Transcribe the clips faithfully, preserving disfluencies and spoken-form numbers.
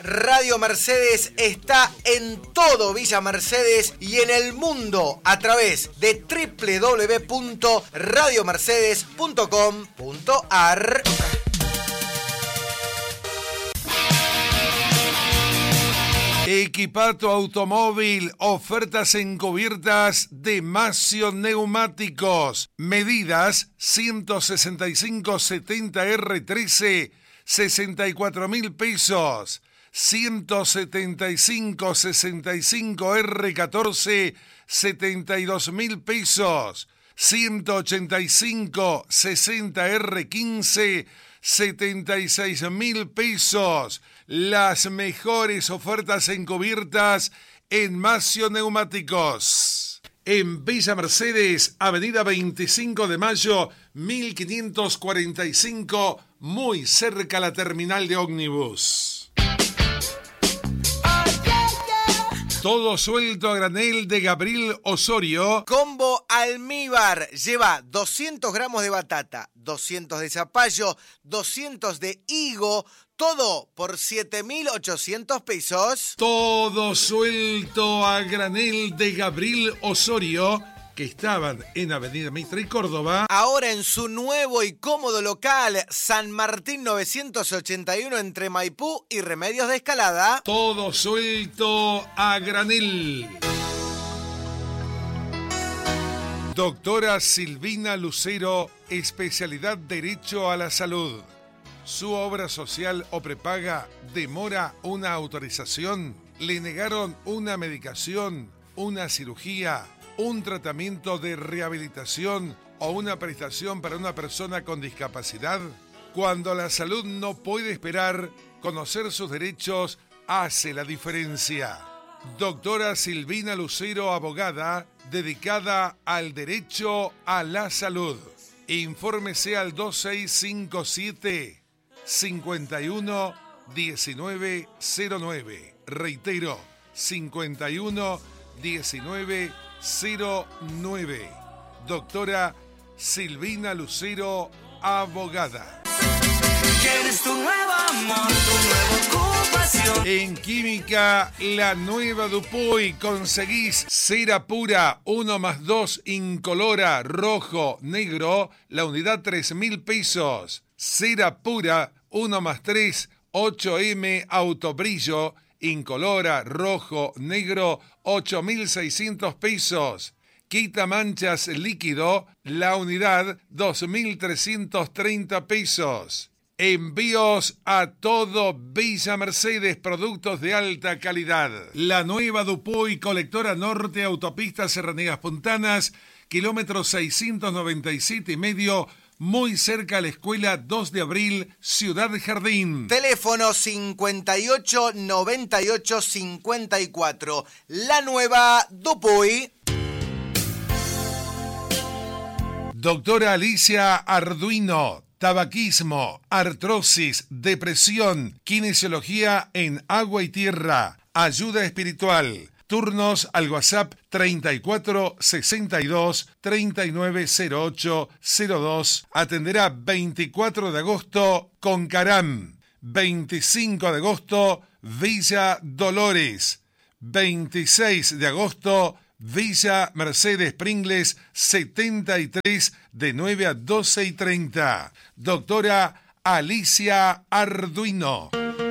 Radio Mercedes está en todo Villa Mercedes y en el mundo a través de doble u doble u doble u punto radio mercedes punto com punto a r. Equipa tu automóvil, ofertas encubiertas de Macio Neumáticos. Medidas ciento sesenta y cinco setenta R trece, sesenta y cuatro mil pesos. ciento setenta y cinco sesenta y cinco R catorce, setenta y dos mil pesos. ciento ochenta y cinco sesenta R quince, setenta y seis mil pesos. Las mejores ofertas encubiertas en Macio Neumáticos. En Villa Mercedes, avenida veinticinco de mayo, mil quinientos cuarenta y cinco, muy cerca a la terminal de ómnibus. Todo suelto a granel de Gabriel Osorio. Combo almíbar. Lleva doscientos gramos de batata, doscientos de zapallo, doscientos de higo. Todo por siete mil ochocientos pesos. Todo suelto a granel de Gabriel Osorio, que estaban en Avenida Mitre y Córdoba. Ahora en su nuevo y cómodo local, San Martín novecientos ochenta y uno entre Maipú y Remedios de Escalada. Todo suelto a granel. Doctora Silvina Lucero, especialidad Derecho a la Salud. Su obra social o prepaga demora una autorización. Le negaron una medicación, una cirugía, un tratamiento de rehabilitación o una prestación para una persona con discapacidad. Cuando la salud no puede esperar, conocer sus derechos hace la diferencia. Doctora Silvina Lucero, abogada, dedicada al derecho a la salud. Infórmese al dos seis cinco siete, cincuenta y uno, diecinueve cero nueve. Reitero, cincuenta y uno, diecinueve cero nueve. Doctora Silvina Lucero, abogada. ¿Quieres tu nuevo amor, tu nueva ocupación? En Química La Nueva Dupuy conseguís cera pura uno más dos incolora rojo negro, la unidad tres mil pesos. Cera pura uno más tres ocho eme autobrillo incolora rojo negro, ocho mil seiscientos pesos. Quita manchas líquido, la unidad dos mil trescientos treinta pesos. Envíos a todo Villa Mercedes, productos de alta calidad. La Nueva Dupuy, colectora norte, autopista Serranías Puntanas, kilómetro seiscientos noventa y siete y medio, muy cerca a la escuela dos de abril, Ciudad Jardín. Teléfono cincuenta y ocho noventa y ocho cincuenta y cuatro. La Nueva Dupuy. Doctora Alicia Arduino, tabaquismo, artrosis, depresión, kinesiología en agua y tierra, ayuda espiritual. Turnos al WhatsApp treinta y cuatro sesenta y dos treinta y nueve cero ocho cero dos. Atenderá veinticuatro de agosto con Caram. veinticinco de agosto Villa Dolores. veintiséis de agosto Villa Mercedes Pringles setenta y tres de nueve a doce y treinta. Doctora Alicia Arduino.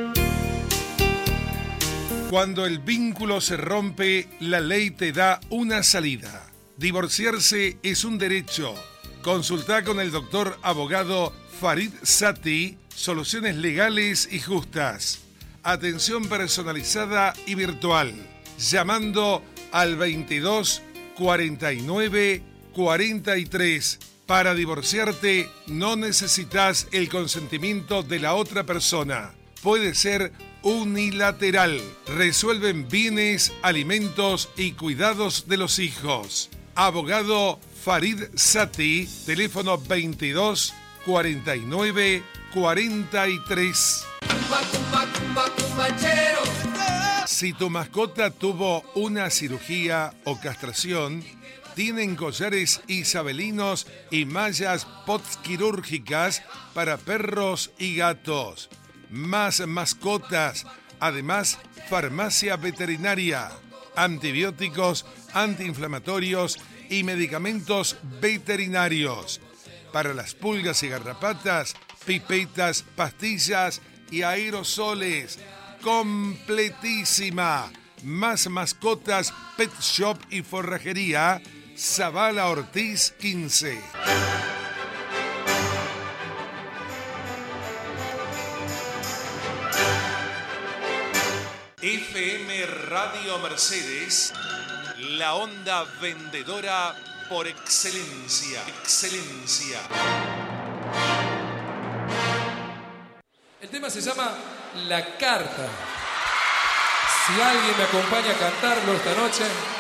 Cuando el vínculo se rompe, la ley te da una salida. Divorciarse es un derecho. Consulta con el doctor abogado Farid Sati, soluciones legales y justas. Atención personalizada y virtual. Llamando al veintidós cuarenta y nueve cuarenta y tres. Para divorciarte no necesitas el consentimiento de la otra persona. Puede ser unilateral. Resuelven bienes, alimentos y cuidados de los hijos. Abogado Farid Sati, teléfono veintidós cuarenta y nueve cuarenta y tres. Si tu mascota tuvo una cirugía o castración, tienen collares isabelinos y mallas postquirúrgicas para perros y gatos. Más mascotas, Además, farmacia veterinaria, antibióticos, antiinflamatorios y medicamentos veterinarios. Para las pulgas y garrapatas, pipetas, pastillas y aerosoles. Completísima. Más mascotas, pet shop y forrajería. Zavala Ortiz quince. F M Radio Mercedes, la onda vendedora por excelencia. Excelencia. El tema se llama La Carta. Si alguien me acompaña a cantarlo esta noche...